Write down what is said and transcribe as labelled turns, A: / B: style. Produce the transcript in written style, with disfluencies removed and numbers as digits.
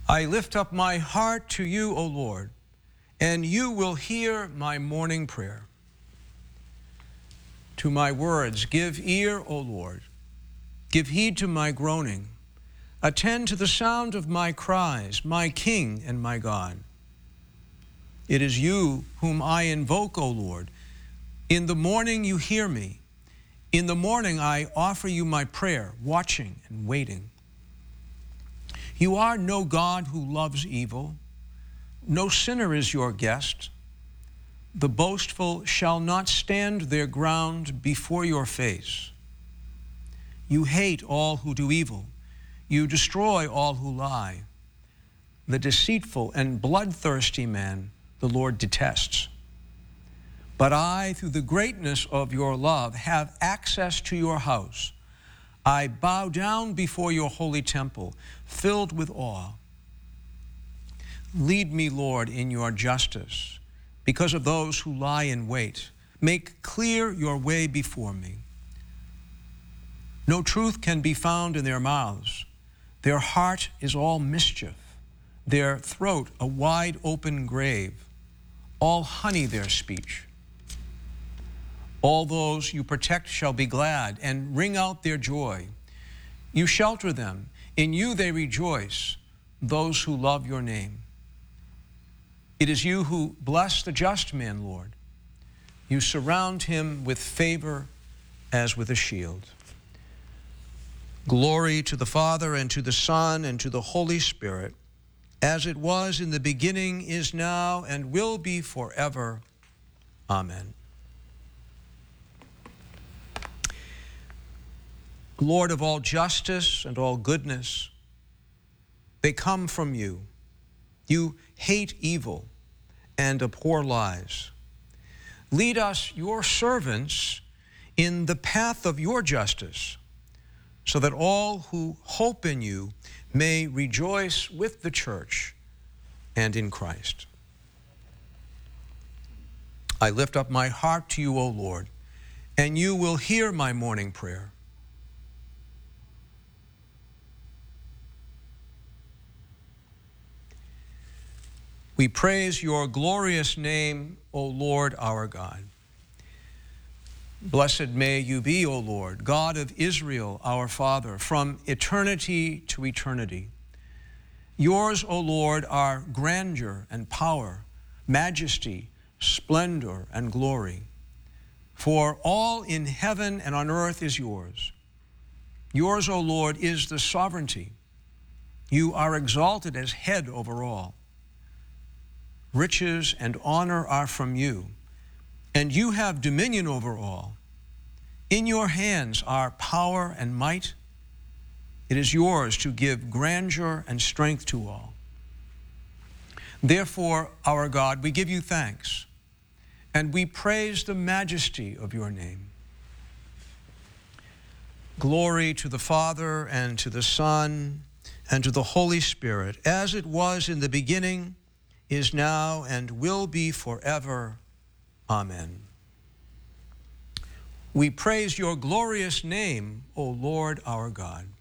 A: I lift up my heart to you, O Lord, and you will hear my morning prayer. To my words, give ear, O Lord. Give heed to my groaning. Attend to the sound of my cries, my King and my God. It is you whom I invoke, O Lord. In the morning you hear me. In the morning I offer you my prayer, watching and waiting. You are no God who loves evil. No sinner is your guest. The boastful shall not stand their ground before your face. You hate all who do evil. You destroy all who lie. The deceitful and bloodthirsty man the Lord detests. But I, through the greatness of your love, have access to your house. I bow down before your holy temple, filled with awe. Lead me, Lord, in your justice, because of those who lie in wait. Make clear your way before me. No truth can be found in their mouths. Their heart is all mischief, their throat a wide open grave, all honey their speech. All those you protect shall be glad and ring out their joy. You shelter them. In you they rejoice, those who love your name. It is you who bless the just man, Lord. You surround him with favor as with a shield. Glory to the Father, and to the Son, and to the Holy Spirit, as it was in the beginning, is now, and will be forever. Amen. Lord of all justice and all goodness, they come from you. You hate evil and abhor lies. Lead us, your servants, in the path of your justice, so that all who hope in you may rejoice with the church and in Christ. I lift up my heart to you, O Lord, and you will hear my morning prayer. We praise your glorious name, O Lord our God. Blessed may you be, O Lord, God of Israel, our Father, from eternity to eternity. Yours, O Lord, are grandeur and power, majesty, splendor, and glory. For all in heaven and on earth is yours. Yours, O Lord, is the sovereignty. You are exalted as head over all. Riches and honor are from you, and you have dominion over all. In your hands are power and might. It is yours to give grandeur and strength to all. Therefore, our God, we give you thanks, and we praise the majesty of your name. Glory to the Father, and to the Son, and to the Holy Spirit, as it was in the beginning, is now, and will be forever. Amen. We praise your glorious name, O Lord our God.